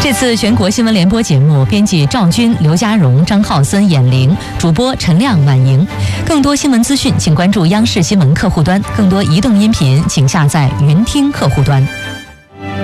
这次全国新闻联播节目，编辑赵军、刘家荣、张浩森、闫玲，主播陈亮、婉莹。更多新闻资讯，请关注央视新闻客户端；更多移动音频，请下载云听客户端。